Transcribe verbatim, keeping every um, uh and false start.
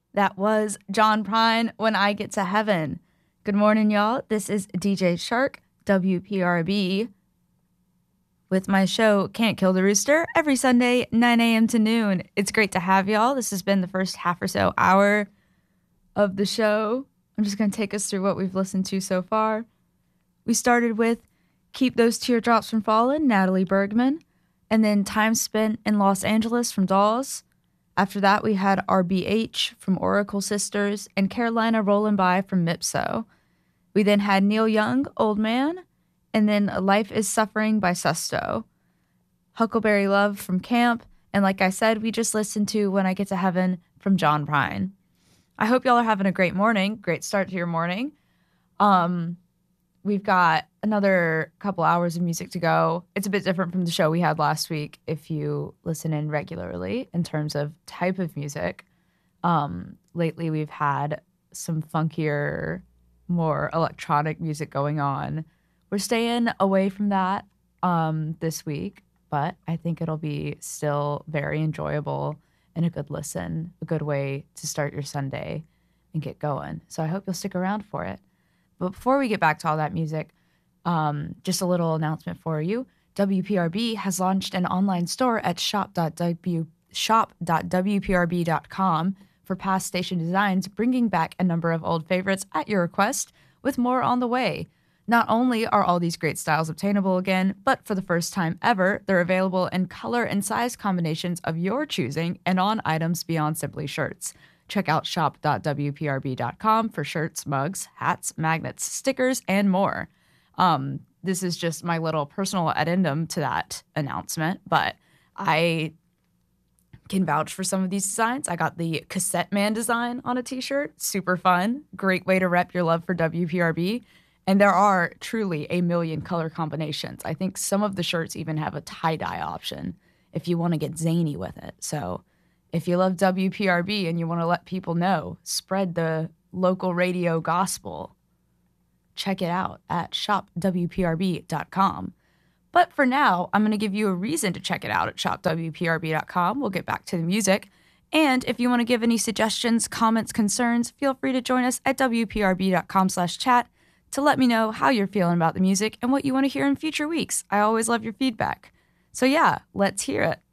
That was John Prine, When I Get to Heaven. Good morning, y'all. This is D J Shark, W P R B, with my show Can't Kill the Rooster every Sunday, nine a.m. to noon. It's great to have y'all. This has been the first half or so hour of the show. I'm just going to take us through what we've listened to so far. We started with Keep Those Teardrops from Falling, Natalie Bergman, and then Time Spent in Los Angeles from Dawes. After that, we had R B H from Oracle Sisters and Carolina Rollin' By from Mipso. We then had Neil Young, Old Man, and then Life is Suffering by Susto. Huckleberry Love from Camp, and like I said, we just listened to When I Get to Heaven from John Prine. I hope y'all are having a great morning, great start to your morning. Um, we've got another couple hours of music to go. It's a bit different from the show we had last week if you listen in regularly in terms of type of music. Um, lately, we've had some funkier, more electronic music going on. We're staying away from that um, this week, but I think it'll be still very enjoyable and a good listen, a good way to start your Sunday and get going. So I hope you'll stick around for it. But before we get back to all that music, um, just a little announcement for you. W P R B has launched an online store at shop dot w p r b dot com for past station designs, bringing back a number of old favorites at your request, with more on the way. Not only are all these great styles obtainable again, but for the first time ever, they're available in color and size combinations of your choosing and on items beyond simply shirts. Check out shop dot w p r b dot com for shirts, mugs, hats, magnets, stickers, and more. Um, this is just my little personal addendum to that announcement, but I can vouch for some of these designs. I got the Cassette Man design on a t-shirt. Super fun. Great way to rep your love for W P R B. And there are truly a million color combinations. I think some of the shirts even have a tie-dye option if you want to get zany with it. So if you love W P R B and you want to let people know, spread the local radio gospel, check it out at shop w p r b dot com. But for now, I'm going to give you a reason to check it out at shop w p r b dot com. We'll get back to the music. And if you want to give any suggestions, comments, concerns, feel free to join us at w p r b dot com slash chat to let me know how you're feeling about the music and what you want to hear in future weeks. I always love your feedback. So yeah, let's hear it.